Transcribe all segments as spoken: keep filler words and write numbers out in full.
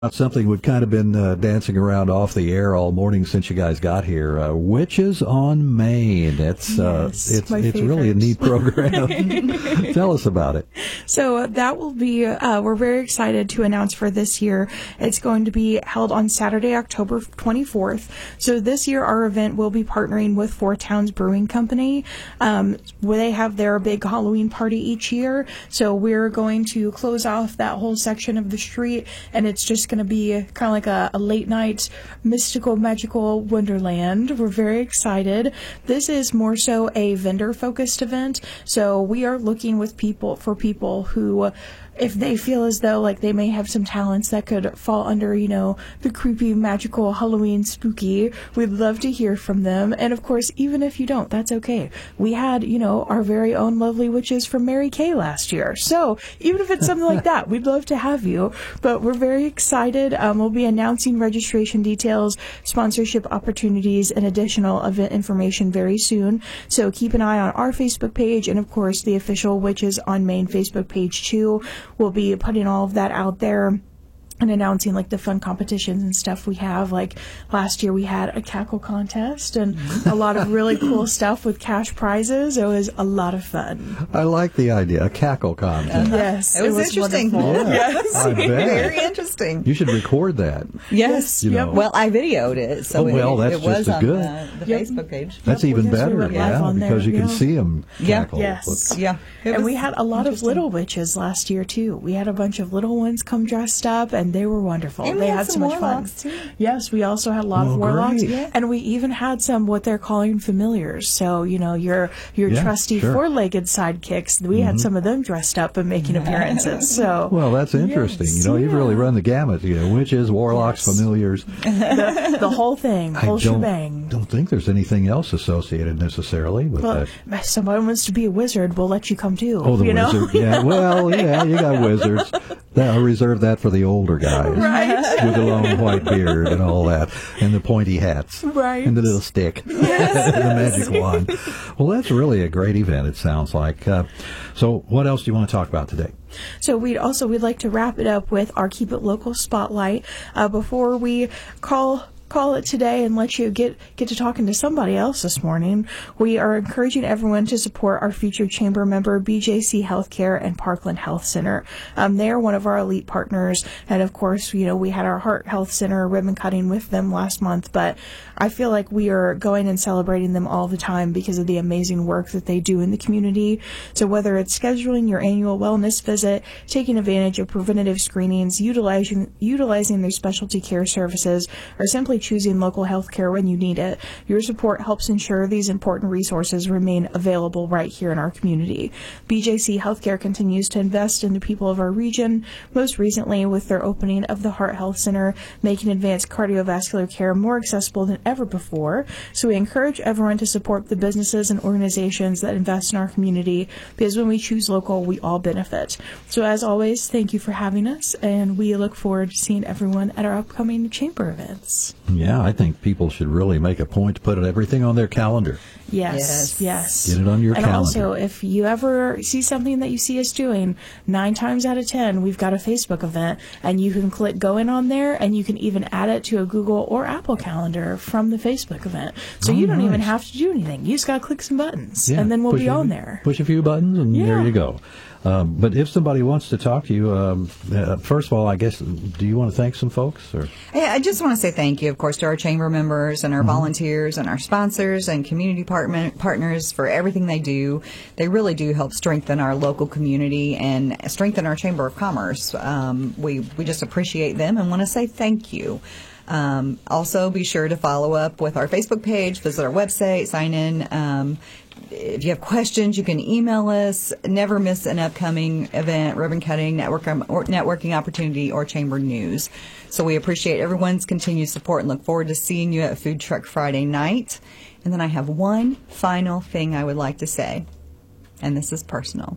Something we've kind of been uh, dancing around off the air all morning since you guys got here. Uh, Witches on Main. It's uh, yes, it's it's really a neat program. Tell us about it. So uh, that will be. Uh, we're very excited to announce for this year. It's going to be held on Saturday, October twenty-fourth. So this year, our event will be partnering with Four Towns Brewing Company, um, where they have their big Halloween party each year. So we're going to close off that whole section of the street, and it's just going to be kind of like a, a late night mystical magical wonderland. We're very excited. This is more so a vendor focused event, so we are looking with people for people who, if they feel as though like they may have some talents that could fall under, you know, the creepy, magical, Halloween spooky, we'd love to hear from them. And of course, even if you don't, that's okay. We had, you know, our very own lovely witches from Mary Kay last year. So even if it's something like that, we'd love to have you. But we're very excited. Um, we'll be announcing registration details, sponsorship opportunities, and additional event information very soon. So keep an eye on our Facebook page and, of course, the official Witches on Main Facebook page too. We'll be putting all of that out there and announcing like the fun competitions and stuff we have. Like last year we had a cackle contest and a lot of really cool stuff with cash prizes. It was a lot of fun. I like the idea, a cackle contest. Uh, yes, it was, it was interesting. Wonderful. Yeah, yes, I bet. Very interesting. You should record that. Yes. You Yep. know. Well, I videoed it, so Oh, well, it, that's it was just as on good. the, the Yep. Facebook page. That's Yep, even we just better, went live yeah, on because there, you can yeah. see them Yeah. cackle. Yes. Yeah. It And was we had a lot of interesting. little witches last year too. We had a bunch of little ones come dressed up, and they were wonderful. And we they had had so some much fun. warlocks, too. Yes, we also had a lot Oh, of warlocks, great. and we even had some what they're calling familiars. So you know your your Yeah, trusty sure. four-legged sidekicks. We had some of them dressed up and making appearances. So Well, that's interesting. Yes, you know, you've yeah. really run the gamut. You know, witches, warlocks, Yes. familiars. the, the whole thing, I whole don't, shebang. don't think there's anything else associated necessarily with Well, that. if somebody wants to be a wizard, we'll let you come too. Oh, the you know? wizard. Yeah, well, yeah, you got wizards. That, I'll reserve that for the older guys. Right. With the long white beard and all that. And the pointy hats. Right. And the little stick. and the magic wand. Well, that's really a great event, it sounds like. Uh, so what else do you want to talk about today? So we'd also we'd like to wrap it up with our Keep It Local spotlight uh, before we call call it today and let you get get to talking to somebody else this morning. We are encouraging everyone to support our featured chamber member, B J C Healthcare and Parkland Health Center. Um, they are one of our elite partners, and of course, you know, we had our Heart Health Center ribbon cutting with them last month, but I feel like we are going and celebrating them all the time because of the amazing work that they do in the community. So whether it's scheduling your annual wellness visit, taking advantage of preventative screenings, utilizing utilizing their specialty care services, or simply choosing local health care when you need it, your support helps ensure these important resources remain available right here in our community. B J C Healthcare continues to invest in the people of our region, most recently with their opening of the Heart Health Center, making advanced cardiovascular care more accessible than ever before. So we encourage everyone to support the businesses and organizations that invest in our community, because when we choose local, we all benefit. So as always, thank you for having us, and we look forward to seeing everyone at our upcoming chamber events. Yeah, I think people should really make a point to put everything on their calendar. Yes, yes. Yes. Get it on your and calendar. also, if you ever see something that you see us doing, nine times out of ten, we've got a Facebook event, and you can click go in on there, and you can even add it to a Google or Apple calendar from the Facebook event. So Oh, you don't even nice. have to do anything. You just got to click some buttons, Yeah, and then we'll push be a- on there. Push a few buttons, and there Yeah. you go. Um, but if somebody wants to talk to you, um, uh, first of all, I guess, do you want to thank some folks? Or Hey, I just want to say thank you, of course, to our chamber members and our Mm-hmm. volunteers and our sponsors and community partner, partners for everything they do. They really do help strengthen our local community and strengthen our Chamber of Commerce. Um, we, we just appreciate them and want to say thank you. Um, also, be sure to follow up with our Facebook page, visit our website, sign in. Um, if you have questions, you can email us. Never miss an upcoming event, ribbon cutting, network, or networking opportunity, or chamber news. So we appreciate everyone's continued support and look forward to seeing you at Food Truck Friday night. And then I have one final thing I would like to say, and this is personal.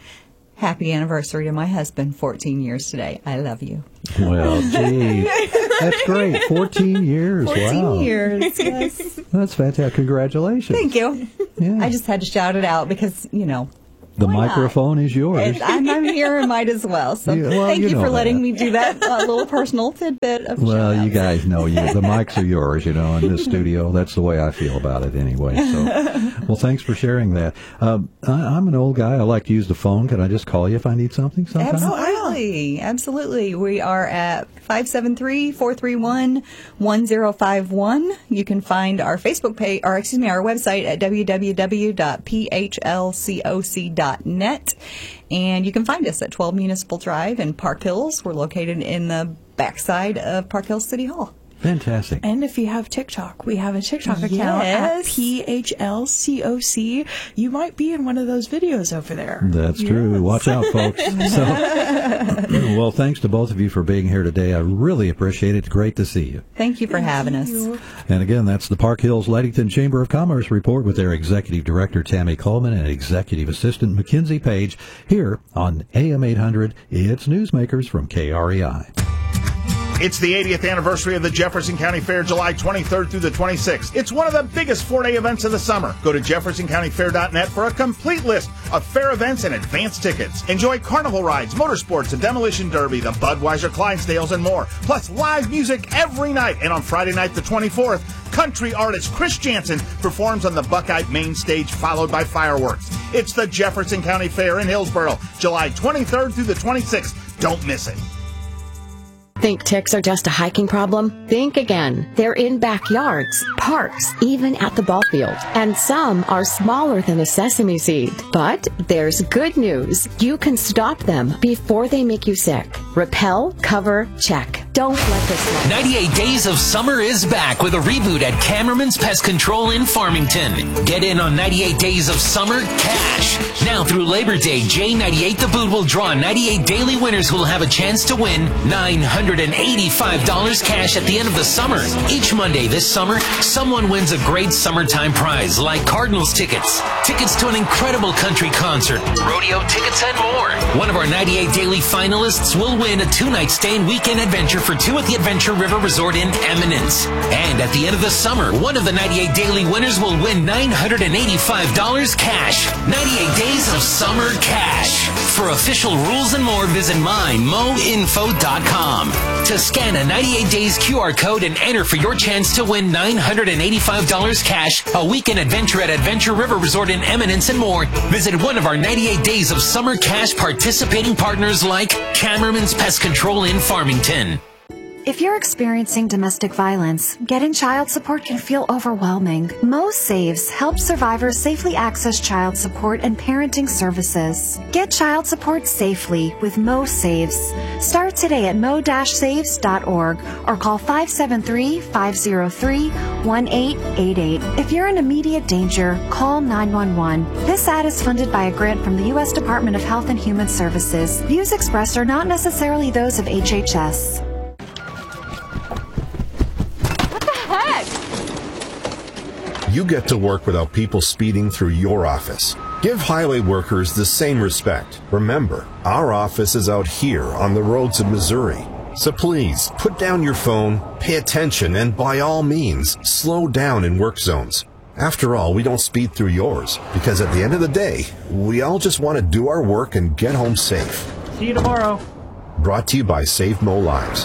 Happy anniversary to my husband, fourteen years today. I love you. well, gee, that's great. fourteen years. fourteen Wow. years, yes. That's fantastic. Congratulations. Thank you. Yeah. I just had to shout it out because, you know, the Why not? microphone is yours. And I'm here and might as well. So Yeah, well, thank you you, know for letting that. me do that uh, little personal tidbit of Well, you shout-outs. guys know you. The mics are yours, you know, in this studio. That's the way I feel about it anyway. So, well, thanks for sharing that. Um, I, I'm an old guy. I like to use the phone. Can I just call you if I need something sometimes? Absolutely. Absolutely. We are at five seven three, four three one, one zero five one. You can find our Facebook page, or excuse me, our website at w w w dot p h l coc dot net. And you can find us at twelve Municipal Drive in Park Hills. We're located in the backside of Park Hills City Hall. Fantastic. And if you have TikTok, we have a TikTok account Yes. at P H L C O C. You might be in one of those videos over there. That's true. Yes. Watch out, folks. So, well, thanks to both of you for being here today. I really appreciate it. It's great to see you. Thank you for having us. you. And again, that's the Park Hills Ledington Chamber of Commerce report with their Executive Director Tammy Coleman and Executive Assistant Mackenzie Page here on A M eight hundred. It's Newsmakers from K R E I. It's the eightieth anniversary of the Jefferson County Fair, July twenty-third through the twenty-sixth. It's one of the biggest four-day events of the summer. Go to jefferson county fair dot net for a complete list of fair events and advance tickets. Enjoy carnival rides, motorsports, a demolition derby, the Budweiser Clydesdales, and more. Plus live music every night. And on Friday night, the twenty-fourth, country artist Chris Jansen performs on the Buckeye main stage, followed by fireworks. It's the Jefferson County Fair in Hillsboro, July twenty-third through the twenty-sixth. Don't miss it. Think ticks are just a hiking problem? Think again. They're in backyards, parks, even at the ball field. And some are smaller than a sesame seed. But there's good news. You can stop them before they make you sick. Repel, cover, check. Don't let this slide. ninety-eight Days of Summer is back with a reboot at Cameraman's Pest Control in Farmington. Get in on ninety-eight Days of Summer cash. Now through Labor Day, J ninety-eight The Boot will draw ninety-eight daily winners who will have a chance to win nine hundred eighty-five dollars cash at the end of the summer. Each Monday this summer, someone wins a great summertime prize like Cardinals tickets, tickets to an incredible country concert, rodeo tickets, and more. One of our ninety-eight daily finalists will win a two-night stay and weekend adventure for two at the Adventure River Resort in Eminence. And at the end of the summer, one of the ninety-eight daily winners will win nine hundred eighty-five dollars cash. ninety-eight Days of Summer cash. For official rules and more, visit my mo info dot com. To scan a ninety-eight days Q R code and enter for your chance to win nine hundred eighty-five dollars cash, a weekend adventure at Adventure River Resort in Eminence, and more, visit one of our ninety-eight Days of Summer cash participating partners like Cameraman's Pest Control in Farmington. If you're experiencing domestic violence, getting child support can feel overwhelming. Mo Saves helps survivors safely access child support and parenting services. Get child support safely with Mo Saves. Start today at mo dash saves dot org or call five seven three, five zero three, one eight eight eight. If you're in immediate danger, call nine one one. This ad is funded by a grant from the U S Department of Health and Human Services. Views expressed are not necessarily those of H H S. You get to work without people speeding through your office. Give highway workers the same respect. Remember, our office is out here on the roads of Missouri. So please, put down your phone, pay attention, and by all means, slow down in work zones. After all, we don't speed through yours, because at the end of the day, we all just want to do our work and get home safe. See you tomorrow. Brought to you by Save Mo Lives.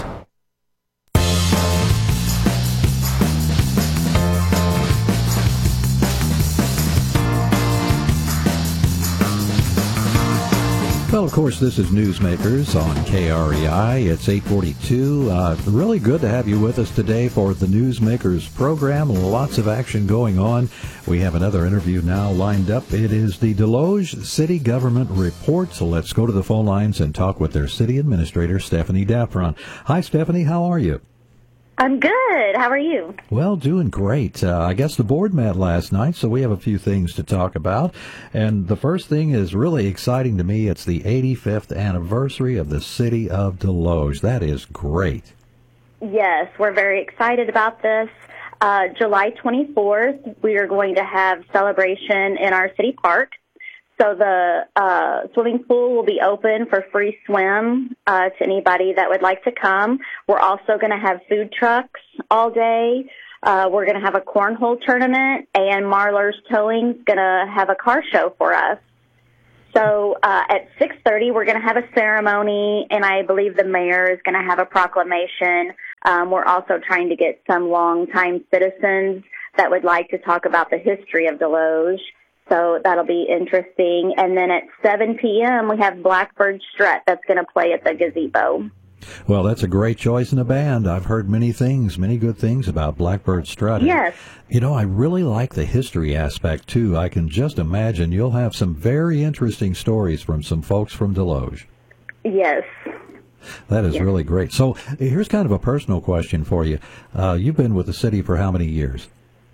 Well, of course, this is Newsmakers on K R E I. It's eight forty-two. Uh, really good to have you with us today for the Newsmakers program. Lots of action going on. We have another interview now lined up. It is the Desloge City Government Report. So let's go to the phone lines and talk with their city administrator, Stephanie Daffron. Hi, Stephanie. How are you? I'm good. How are you? Well, doing great. Uh, I guess the board met last night, so we have a few things to talk about. And the first thing is really exciting to me. It's the eighty-fifth anniversary of the city of Desloge. That is great. Yes, we're very excited about this. Uh, July twenty-fourth, we are going to have celebration in our city park. So the uh, swimming pool will be open for free swim uh, to anybody that would like to come. We're also going to have food trucks all day. Uh, we're going to have a cornhole tournament, and Marlar's Towing's going to have a car show for us. So uh, at six thirty, we're going to have a ceremony, and I believe the mayor is going to have a proclamation. Um, we're also trying to get some longtime citizens that would like to talk about the history of Deloge. So that'll be interesting. And then at seven p.m., we have Blackbird Strut that's going to play at the gazebo. Well, that's a great choice in a band. I've heard many things, many good things about Blackbird Strut. Yes. You know, I really like the history aspect, too. I can just imagine you'll have some very interesting stories from some folks from Deloge. Yes. That is yes. really great. So here's kind of a personal question for you. Uh, you've been with the city for how many years?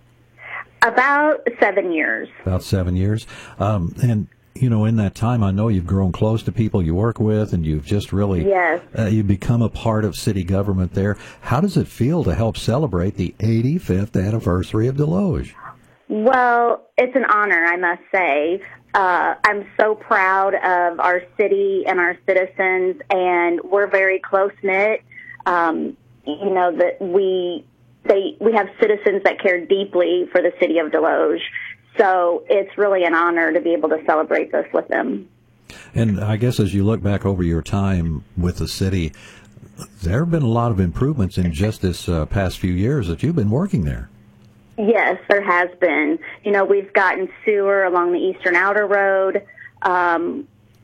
About seven years. About seven years. Um, and you know, in that time, I know you've grown close to people you work with, and you've just really, yes. uh, you've become a part of city government there. How does it feel to help celebrate the eighty-fifth anniversary of Deloge? Well, it's an honor, I must say. Uh, I'm so proud of our city and our citizens, and we're very close-knit. Um, you know, that we, they, we have citizens that care deeply for the city of Deloge. So it's really an honor to be able to celebrate this with them. And I guess as you look back over your time with the city, there have been a lot of improvements in just this uh, past few years that you've been working there. Yes, there has been. You know, we've gotten sewer along the Eastern Outer Road. Um,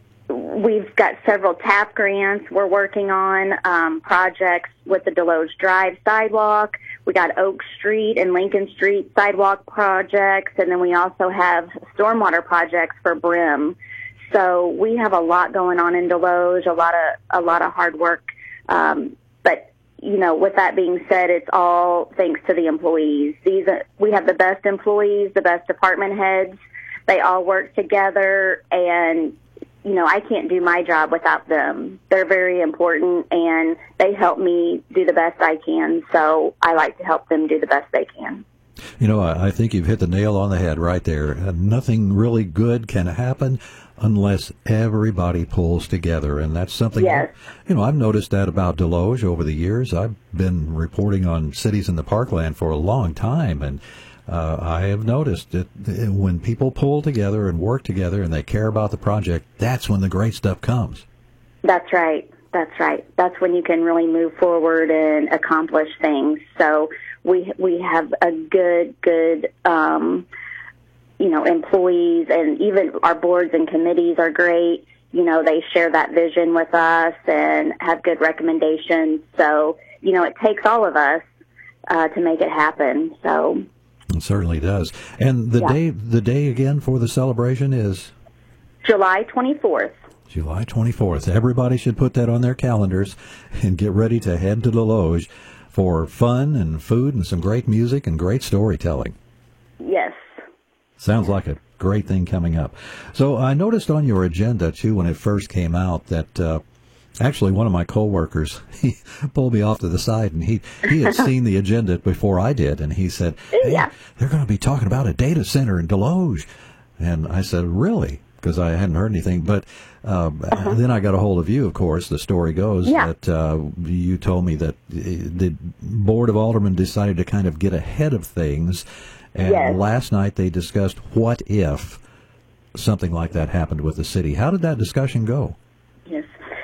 we've got several TAP grants we're working on, um, projects with the Deloge Drive sidewalk. We got Oak Street and Lincoln Street sidewalk projects, and then we also have stormwater projects for Brim. So we have a lot going on in Deloge, a lot of a lot of hard work. Um, but you know, with that being said, it's all thanks to the employees. These are, we have the best employees, the best department heads. They all work together, and you know, I can't do my job without them. They're very important, and they help me do the best I can, so I like to help them do the best they can. You know, I, I think you've hit the nail on the head right there. Uh, nothing really good can happen unless everybody pulls together, and that's something, yes. you know, I've noticed that about Deloge over the years. I've been reporting on cities in the Parkland for a long time, and Uh, I have noticed that when people pull together and work together and they care about the project, that's when the great stuff comes. That's right. That's right. That's when you can really move forward and accomplish things. So we we have a good, good, um, you know, employees, and even our boards and committees are great. You know, they share that vision with us and have good recommendations. So, you know, it takes all of us uh, to make it happen. So. It certainly does. And the yeah. day, the day again for the celebration is July twenty-fourth. July twenty-fourth. Everybody should put that on their calendars and get ready to head to Deloge for fun and food and some great music and great storytelling. Yes. Sounds like a great thing coming up. So I noticed on your agenda, too, when it first came out that uh, actually one of my coworkers, he pulled me off to the side, and he, he had seen the agenda before I did, and he said, hey, yeah. they're going to be talking about a data center in Deloge. And I said, really? Because I hadn't heard anything. But uh, uh-huh. then I got a hold of you, of course. The story goes yeah. that uh, you told me that the Board of Aldermen decided to kind of get ahead of things. And yes. last night they discussed what if something like that happened with the city. How did that discussion go? Yes.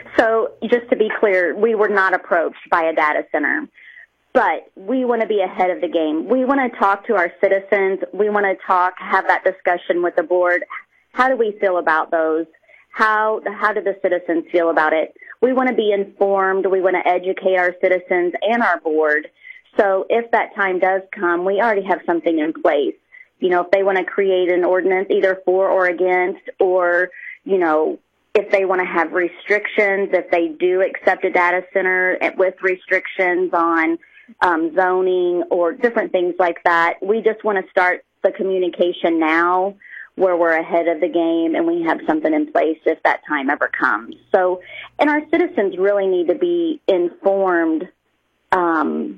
So just to be clear, we were not approached by a data center, but we want to be ahead of the game. We want to talk to our citizens. We want to talk, have that discussion with the board. How do we feel about those? How, how do the citizens feel about it? We want to be informed. We want to educate our citizens and our board. So if that time does come, we already have something in place. You know, if they want to create an ordinance either for or against, or, you know, if they want to have restrictions, if they do accept a data center with restrictions on um, zoning or different things like that, we just want to start the communication now where we're ahead of the game and we have something in place if that time ever comes. So, and our citizens really need to be informed um,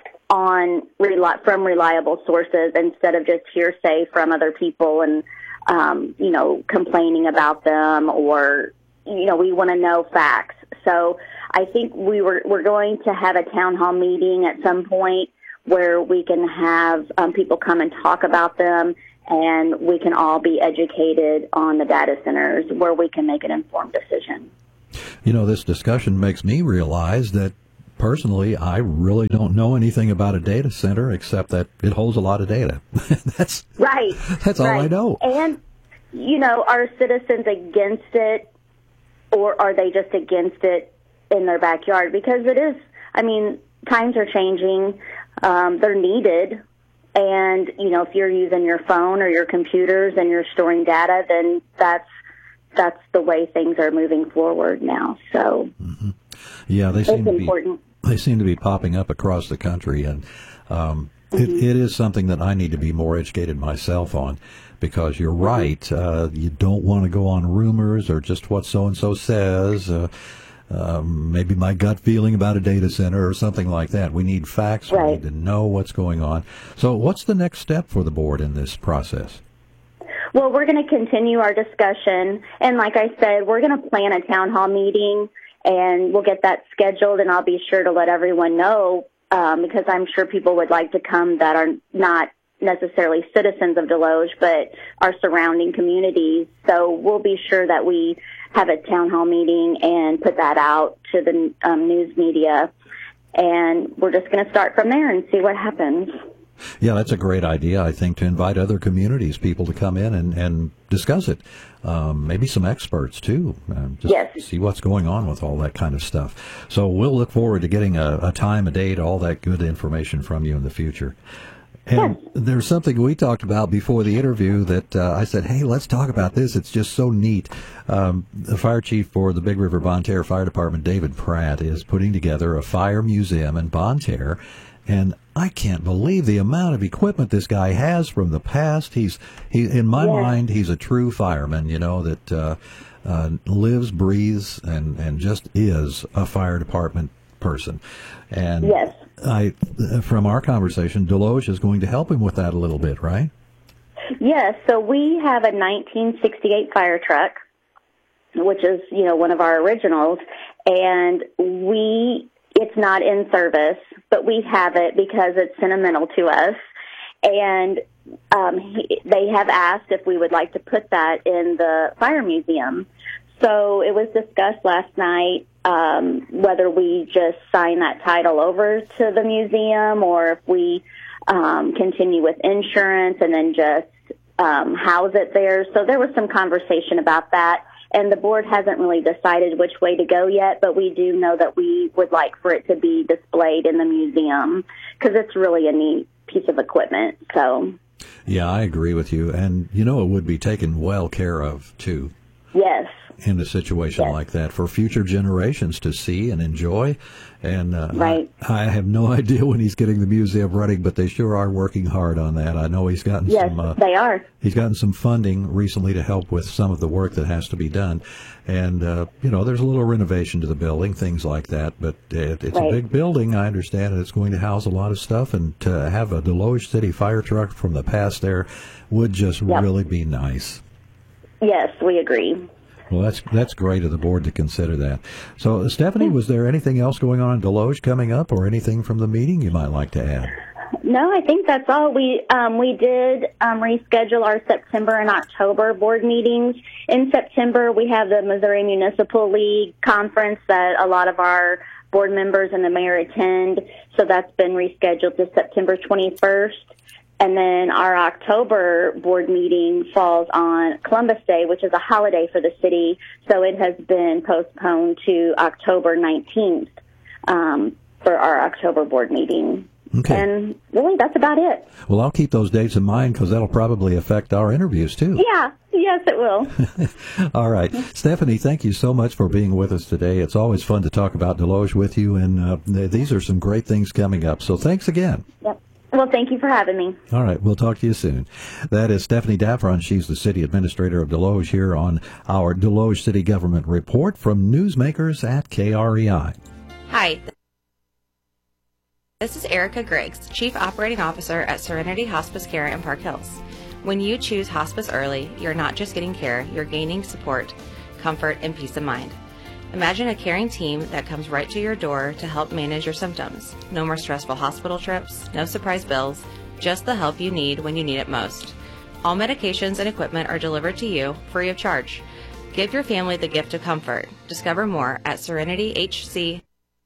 on from reliable sources instead of just hearsay from other people and Um, you know, complaining about them, or, you know, we want to know facts. So I think we were, we're going to have a town hall meeting at some point where we can have um, people come and talk about them, and we can all be educated on the data centers where we can make an informed decision. You know, this discussion makes me realize that personally, I really don't know anything about a data center except that it holds a lot of data. that's right. That's all right. I know. And, you know, are citizens against it, or are they just against it in their backyard? Because it is, I mean, times are changing. Um, they're needed. And, you know, if you're using your phone or your computers and you're storing data, then that's that's the way things are moving forward now. So, mm-hmm. yeah, they seem it's to be important. They seem to be popping up across the country, and um, mm-hmm. it, it is something that I need to be more educated myself on. Because you're right, uh, you don't want to go on rumors or just what so and so says. Uh, Um, maybe my gut feeling about a data center or something like that. We need facts. Right. We need to know what's going on. So what's the next step for the board in this process? Well, we're going to continue our discussion. And like I said, we're going to plan a town hall meeting, and we'll get that scheduled, and I'll be sure to let everyone know um, because I'm sure people would like to come that are not necessarily citizens of Deloge, but our surrounding communities. So we'll be sure that we have a town hall meeting and put that out to the um, news media. And we're just going to start from there and see what happens. Yeah, that's a great idea, I think, to invite other communities, people to come in and, and discuss it. Um, maybe some experts, too. Uh, just yes. see what's going on with all that kind of stuff. So we'll look forward to getting a, a time, a date, all that good information from you in the future. And yes. there's something we talked about before the interview that uh, I said, hey, let's talk about this. It's just so neat. Um, the fire chief for the Big River Bonne Terre Fire Department, David Pratt, is putting together a fire museum in Bonne Terre. And I can't believe the amount of equipment this guy has from the past. He's, he, in my yes. mind, he's a true fireman, you know, that uh, uh, lives, breathes, and, and just is a fire department person. And yes. I, from our conversation, Deloge is going to help him with that a little bit, right? Yes. So we have a nineteen sixty-eight fire truck, which is, you know, one of our originals, and we, it's not in service, but we have it because it's sentimental to us. And um, he, they have asked if we would like to put that in the fire museum. So it was discussed last night um, whether we just sign that title over to the museum or if we um, continue with insurance and then just um, house it there. So there was some conversation about that, and the board hasn't really decided which way to go yet, but we do know that we would like for it to be displayed in the museum because it's really a neat piece of equipment. So, yeah, I agree with you. And, you know, it would be taken well care of, too. Yes. In a situation yes. like that for future generations to see and enjoy. And uh, right. I, I have no idea when he's getting the museum running, but they sure are working hard on that. I know he's gotten yes, some. Uh, they are. He's gotten some funding recently to help with some of the work that has to be done. And, uh, you know, there's a little renovation to the building, things like that. But it, it's right. a big building, I understand, and it's going to house a lot of stuff. And to have a Deloge City fire truck from the past there would just yep. really be nice. Yes, we agree. Well, that's that's great of the board to consider that. So, Stephanie, was there anything else going on in Deloge coming up, or anything from the meeting you might like to add? No, I think that's all. We um, we did um, reschedule our September and October board meetings. In September, we have the Missouri Municipal League conference that a lot of our board members and the mayor attend. So that's been rescheduled to September twenty-first. And then our October board meeting falls on Columbus Day, which is a holiday for the city. So it has been postponed to October nineteenth um, for our October board meeting. Okay. And really, that's about it. Well, I'll keep those dates in mind because that'll probably affect our interviews, too. Yeah. Yes, it will. All right. Stephanie, thank you so much for being with us today. It's always fun to talk about Deloge with you, and uh, these are some great things coming up. So thanks again. Yep. Well, thank you for having me. All right. We'll talk to you soon. That is Stephanie Daffron. She's the city administrator of Deloge here on our Deloge City Government Report from Newsmakers at K R E I. Hi. This is Erica Griggs, Chief Operating Officer at Serenity Hospice Care in Park Hills. When you choose hospice early, you're not just getting care, you're gaining support, comfort, and peace of mind. Imagine a caring team that comes right to your door to help manage your symptoms. No more stressful hospital trips, no surprise bills, just the help you need when you need it most. All medications and equipment are delivered to you free of charge. Give your family the gift of comfort. Discover more at Serenity H C.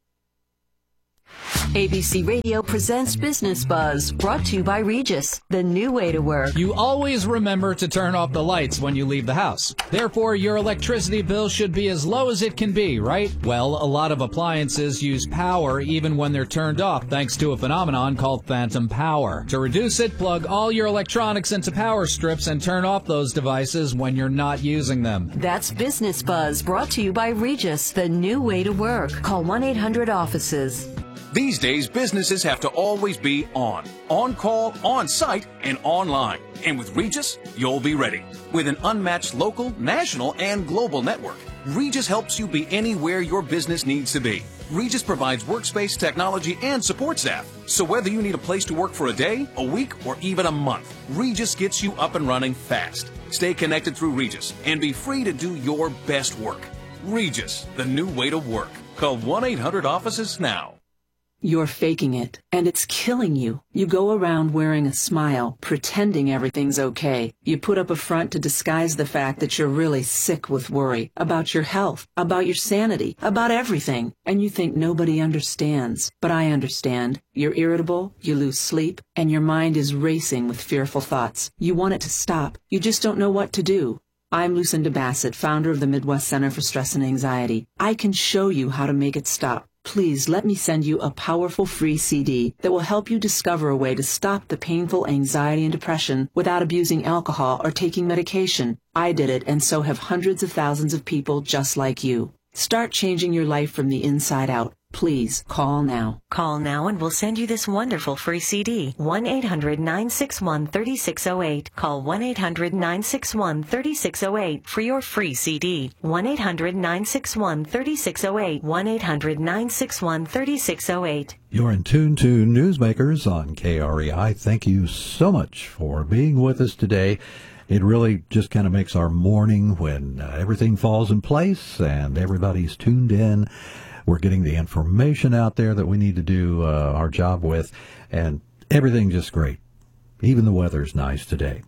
A B C Radio presents Business Buzz, brought to you by Regis, the new way to work. You always remember to turn off the lights when you leave the house. Therefore, your electricity bill should be as low as it can be, right? Well, a lot of appliances use power even when they're turned off, thanks to a phenomenon called phantom power. To reduce it, plug all your electronics into power strips and turn off those devices when you're not using them. That's Business Buzz, brought to you by Regis, the new way to work. Call one eight hundred offices. These days, businesses have to always be on. On call, on site, and online. And with Regis, you'll be ready. With an unmatched local, national, and global network, Regis helps you be anywhere your business needs to be. Regis provides workspace, technology, and support staff. So whether you need a place to work for a day, a week, or even a month, Regis gets you up and running fast. Stay connected through Regis and be free to do your best work. Regis, the new way to work. Call one eight hundred offices now. You're faking it, and it's killing you. You go around wearing a smile, pretending everything's okay. You put up a front to disguise the fact that you're really sick with worry about your health, about your sanity, about everything. And you think nobody understands. But I understand. You're irritable, you lose sleep, and your mind is racing with fearful thoughts. You want it to stop. You just don't know what to do. I'm Lucinda Bassett, founder of the Midwest Center for Stress and Anxiety. I can show you how to make it stop. Please let me send you a powerful free C D that will help you discover a way to stop the painful anxiety and depression without abusing alcohol or taking medication. I did it, and so have hundreds of thousands of people just like you. Start changing your life from the inside out. Please call now. Call now and we'll send you this wonderful free C D. one eight hundred nine six one three six zero eight. Call one eight hundred nine six one three six zero eight for your free C D. one eight hundred nine six one three six zero eight. one eight hundred nine six one three six zero eight. You're in tune to Newsmakers on K R E I. Thank you so much for being with us today. It really just kind of makes our morning when uh, everything falls in place and everybody's tuned in. We're getting the information out there that we need to do uh, our job with, and everything's just great. Even the weather's nice today.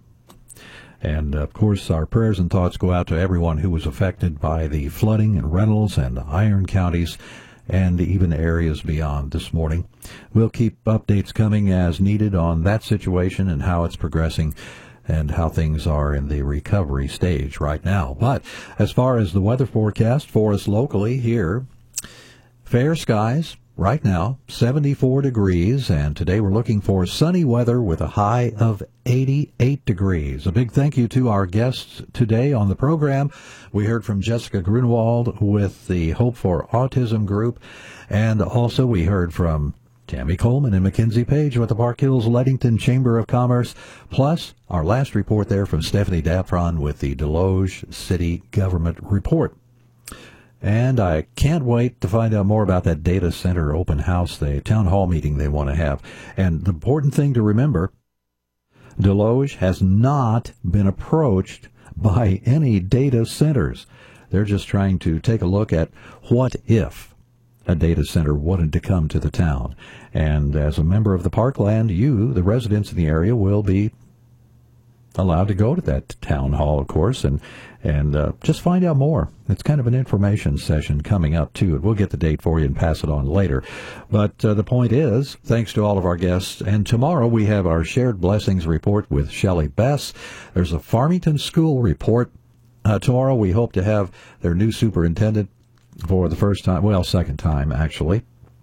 And, of course, our prayers and thoughts go out to everyone who was affected by the flooding in Reynolds and Iron counties and even areas beyond this morning. We'll keep updates coming as needed on that situation and how it's progressing and how things are in the recovery stage right now. But as far as the weather forecast for us locally here, fair skies right now, seventy-four degrees, and today we're looking for sunny weather with a high of eighty-eight degrees. A big thank you to our guests today on the program. We heard from Jessica Grunewald with the Hope for Autism group, and also we heard from Tammy Coleman and Mackenzie Page with the Park Hills Leadington Chamber of Commerce, plus our last report there from Stephanie Daffron with the Deloge City Government Report. And I can't wait to find out more about that data center open house, the town hall meeting they want to have. And the important thing to remember, Deloge has not been approached by any data centers. They're just trying to take a look at what if a data center wanted to come to the town. And as a member of the Parkland, you, the residents in the area, will be allowed to go to that town hall, of course, and and uh, just find out more. It's kind of an information session coming up, too. We'll get the date for you and pass it on later. But uh, the point is, thanks to all of our guests, and tomorrow we have our Shared Blessings report with Shelley Bess. There's a Farmington School report. Uh, tomorrow we hope to have their new superintendent for the first time, well, second time, actually.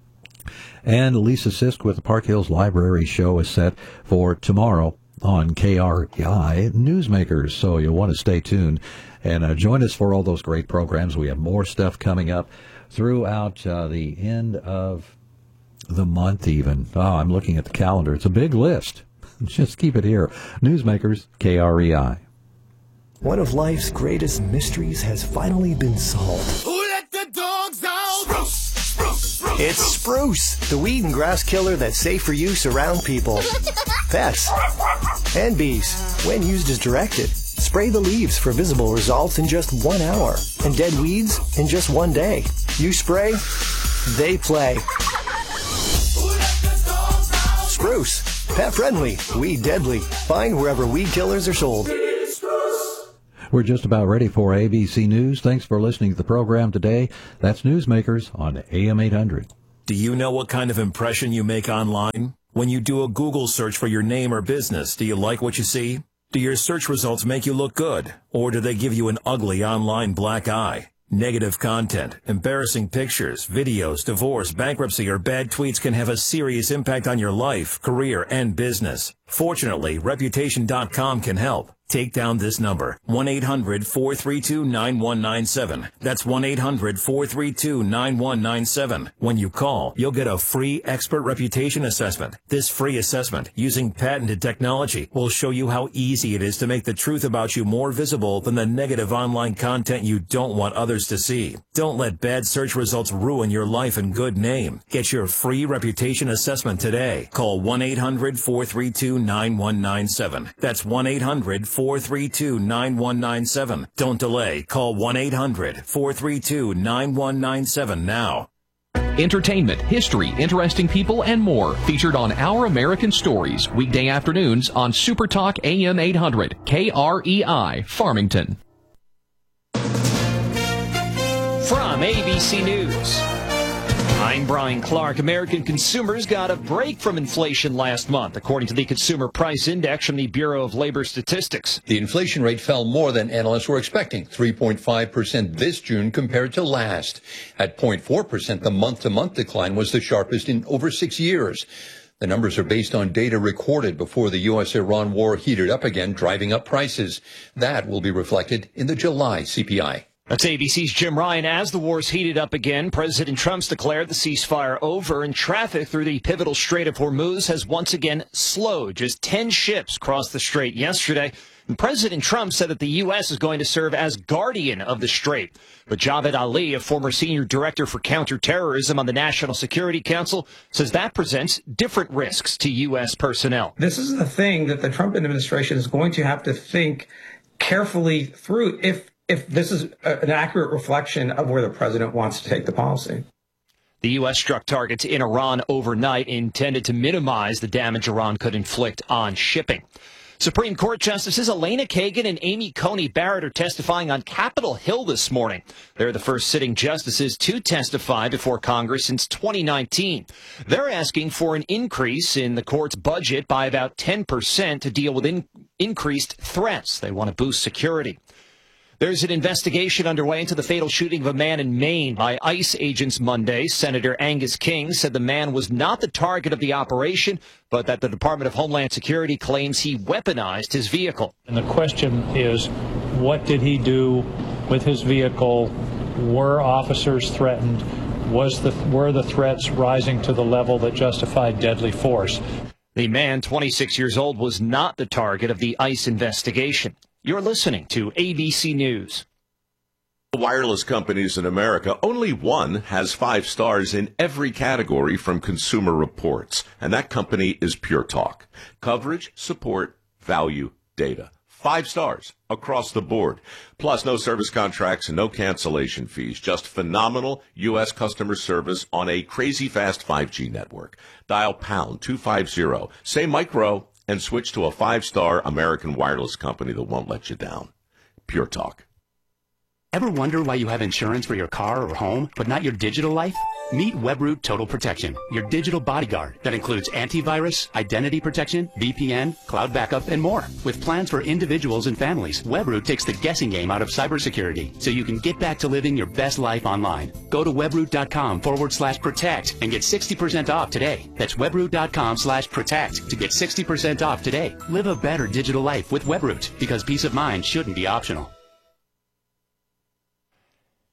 And Lisa Sisk with the Park Hills Library show is set for tomorrow on K R E I Newsmakers, so you'll want to stay tuned and uh, join us for all those great programs. We have more stuff coming up throughout uh, the end of the month even. Oh, I'm looking at the calendar. It's a big list. Just keep it here. Newsmakers, K R E I. One of life's greatest mysteries has finally been solved. Who let the dogs out? Spruce, spruce, spruce. It's Spruce, the weed and grass killer that's safe for use around people, pets, and bees when used as directed. Spray the leaves for visible results in just one hour and dead weeds in just one day. You spray, they play. Spruce, pet friendly, weed deadly. Find wherever weed killers are sold. We're just about ready for A B C News. Thanks for listening to the program today. That's Newsmakers on A M eight hundred. Do you know what kind of impression you make online? When you do a Google search for your name or business, do you like what you see? Do your search results make you look good? Or do they give you an ugly online black eye? Negative content, embarrassing pictures, videos, divorce, bankruptcy, or bad tweets can have a serious impact on your life, career, and business. Fortunately, Reputation dot com can help. Take down this number, one eight hundred, four three two, nine one nine seven. That's one eight hundred, four three two, nine one nine seven. When you call, you'll get a free expert reputation assessment. This free assessment, using patented technology, will show you how easy it is to make the truth about you more visible than the negative online content you don't want others to see. Don't let bad search results ruin your life and good name. Get your free reputation assessment today. Call one eight hundred, four three two, nine one nine seven. That's one eight hundred, four three two, nine one nine seven. Don't delay. Call one eight hundred, four three two, nine one nine seven now. Entertainment, history, interesting people, and more featured on Our American Stories, weekday afternoons on Super Talk A M eight hundred, K R E I, Farmington. From A B C News, I'm Brian Clark. American consumers got a break from inflation last month, according to the Consumer Price Index from the Bureau of Labor Statistics. The inflation rate fell more than analysts were expecting, three point five percent this June compared to last. At zero point four percent, the month-to-month decline was the sharpest in over six years. The numbers are based on data recorded before the U S Iran war heated up again, driving up prices. That will be reflected in the July C P I. That's A B C's Jim Ryan. As the war's heated up again, President Trump's declared the ceasefire over, and traffic through the pivotal Strait of Hormuz has once again slowed. Just ten ships crossed the strait yesterday. And President Trump said that the U S is going to serve as guardian of the strait. But Javed Ali, a former senior director for counterterrorism on the National Security Council, says that presents different risks to U S personnel. This is the thing that the Trump administration is going to have to think carefully through if if this is an accurate reflection of where the president wants to take the policy. The U S struck targets in Iran overnight intended to minimize the damage Iran could inflict on shipping. Supreme Court Justices Elena Kagan and Amy Coney Barrett are testifying on Capitol Hill this morning. They're the first sitting justices to testify before Congress since twenty nineteen. They're asking for an increase in the court's budget by about ten percent to deal with in- increased threats. They want to boost security. There's an investigation underway into the fatal shooting of a man in Maine by ICE agents Monday. Senator Angus King said the man was not the target of the operation, but that the Department of Homeland Security claims he weaponized his vehicle. And the question is, what did he do with his vehicle? Were officers threatened? Was the, were the threats rising to the level that justified deadly force? The man, twenty-six years old, was not the target of the ICE investigation. You're listening to A B C News. Wireless companies in America, only one has five stars in every category from Consumer Reports, and that company is Pure Talk. Coverage, support, value, data. Five stars across the board. Plus, no service contracts and no cancellation fees. Just phenomenal U S customer service on a crazy fast five G network. Dial pound two fifty, say micro, and switch to a five-star American wireless company that won't let you down. Pure Talk. Ever wonder why you have insurance for your car or home, but not your digital life? Meet Webroot Total Protection, your digital bodyguard that includes antivirus, identity protection, V P N, cloud backup, and more. With plans for individuals and families, Webroot takes the guessing game out of cybersecurity so you can get back to living your best life online. Go to webroot.com forward slash protect and get sixty percent off today. That's webroot.com slash protect to get sixty percent off today. Live a better digital life with Webroot, because peace of mind shouldn't be optional.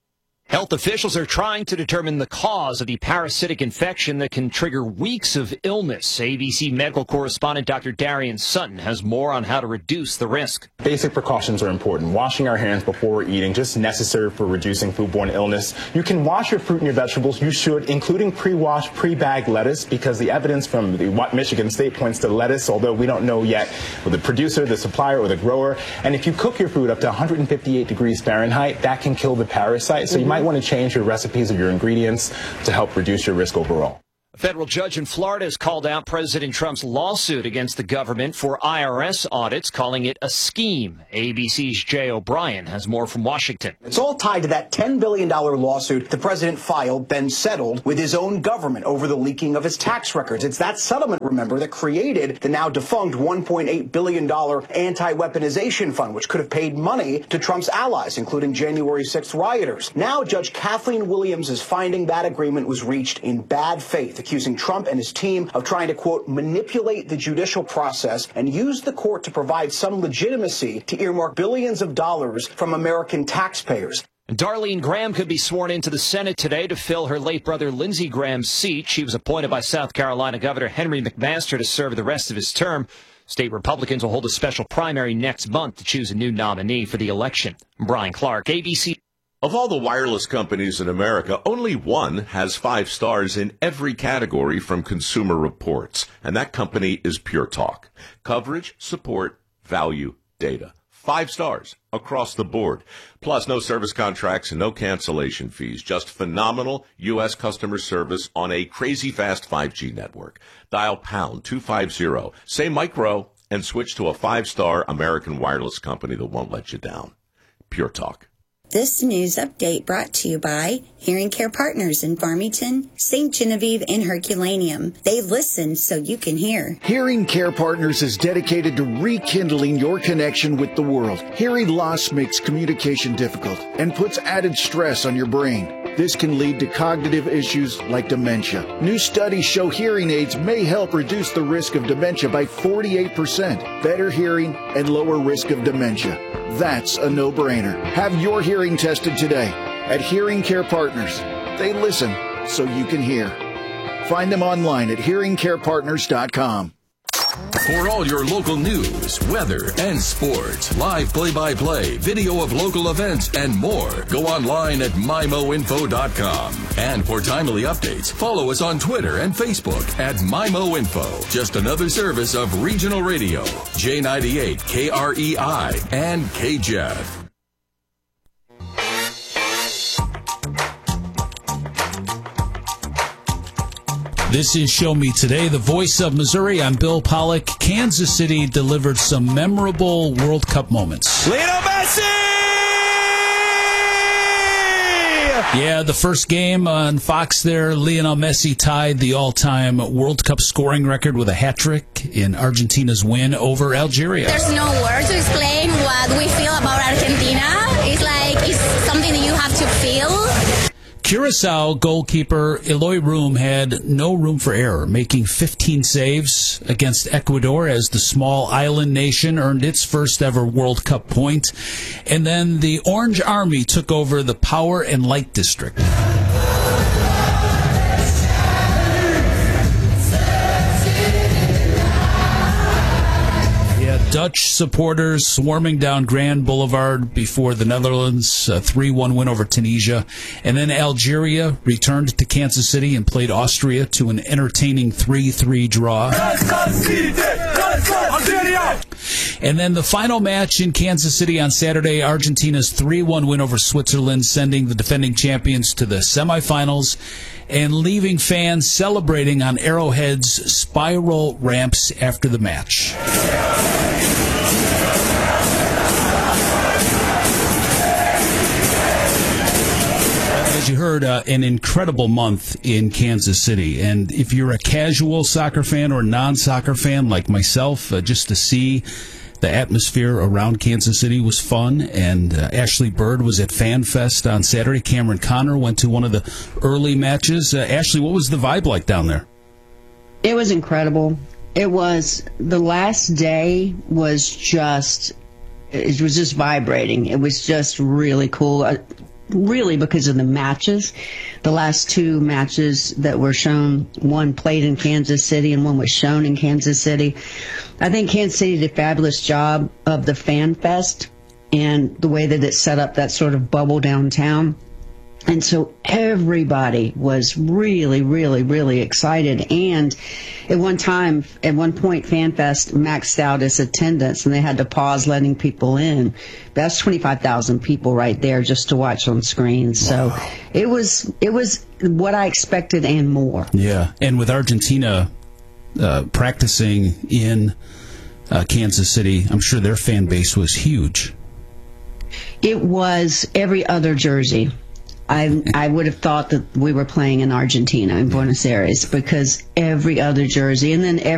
Health officials are trying to determine the cause of the parasitic infection that can trigger weeks of illness. A B C medical correspondent Doctor Darian Sutton has more on how to reduce the risk. Basic precautions are important. Washing our hands before eating, just necessary for reducing foodborne illness. You can wash your fruit and your vegetables. You should, including pre-washed, pre-bagged lettuce, because the evidence from the Michigan State points to lettuce, although we don't know yet with the producer, the supplier, or the grower. And if you cook your food up to one hundred fifty-eight degrees Fahrenheit, that can kill the parasite. So you might want to change your recipes of your ingredients to help reduce your risk overall. A federal judge in Florida has called out President Trump's lawsuit against the government for I R S audits, calling it a scheme. A B C's Jay O'Brien has more from Washington. It's all tied to that ten billion dollars lawsuit the president filed, then settled with his own government over the leaking of his tax records. It's that settlement, remember, that created the now defunct one point eight billion dollars anti-weaponization fund, which could have paid money to Trump's allies, including January sixth rioters. Now, Judge Kathleen Williams is finding that agreement was reached in bad faith, accusing Trump and his team of trying to, quote, manipulate the judicial process and use the court to provide some legitimacy to earmark billions of dollars from American taxpayers. Darlene Graham could be sworn into the Senate today to fill her late brother Lindsey Graham's seat. She was appointed by South Carolina Governor Henry McMaster to serve the rest of his term. State Republicans will hold a special primary next month to choose a new nominee for the election. Brian Clark, A B C. Of all the wireless companies in America, only one has five stars in every category from Consumer Reports, and that company is Pure Talk. Coverage, support, value, data. Five stars across the board. Plus, no service contracts and no cancellation fees. Just phenomenal U S customer service on a crazy fast five G network. Dial pound two fifty, say micro, and switch to a five-star American wireless company that won't let you down. Pure Talk. This news update brought to you by Hearing Care Partners in Farmington, Saint Genevieve, and Herculaneum. They listen so you can hear. Hearing Care Partners is dedicated to rekindling your connection with the world. Hearing loss makes communication difficult and puts added stress on your brain. This can lead to cognitive issues like dementia. New studies show hearing aids may help reduce the risk of dementia by forty-eight percent. Better hearing and lower risk of dementia. That's a no-brainer. Have your hearing tested today at Hearing Care Partners. They listen so you can hear. Find them online at hearing care partners dot com. For all your local news, weather, and sports, live play-by-play, video of local events, and more, go online at my mo info dot com. And for timely updates, follow us on Twitter and Facebook at my mo info. Just another service of regional radio, J ninety-eight, K R E I, and K J E F. This is Show Me Today, the voice of Missouri. I'm Bill Pollock. Kansas City delivered some memorable World Cup moments. Lionel Messi! Yeah, the first game on Fox there, Lionel Messi tied the all-time World Cup scoring record with a hat-trick in Argentina's win over Algeria. There's no words to explain what we feel about Argentina. It's like it's something that you have to feel. Curacao goalkeeper Eloy Room had no room for error, making fifteen saves against Ecuador as the small island nation earned its first ever World Cup point. And then the Orange Army took over the Power and Light District. Dutch supporters swarming down Grand Boulevard before the Netherlands, a three one win over Tunisia. And then Algeria returned to Kansas City and played Austria to an entertaining three three draw. And then the final match in Kansas City on Saturday, Argentina's three one win over Switzerland, sending the defending champions to the semifinals and leaving fans celebrating on Arrowhead's spiral ramps after the match. As you heard, uh, an incredible month in Kansas City. And if you're a casual soccer fan or non-soccer fan like myself, uh, just to see the atmosphere around Kansas City was fun. And uh, Ashley Bird was at Fan Fest on Saturday. Cameron Connor went to one of the early matches. Uh, Ashley, what was the vibe like down there? It was incredible. It was, the last day was just, it was just vibrating. It was just really cool. Uh, really because of the matches. The last two matches that were shown, one played in Kansas City and one was shown in Kansas City. I think Kansas City did a fabulous job of the Fan Fest and the way that it set up that sort of bubble downtown. And so everybody was really, really, really excited. And at one time, at one point, FanFest maxed out its attendance, and they had to pause letting people in. That's twenty-five thousand people right there just to watch on screen. So wow. it was it was what I expected and more. Yeah, and with Argentina uh, practicing in uh, Kansas City, I'm sure their fan base was huge. It was every other jersey. I I would have thought that we were playing in Argentina, in Buenos Aires, because every other jersey, and then every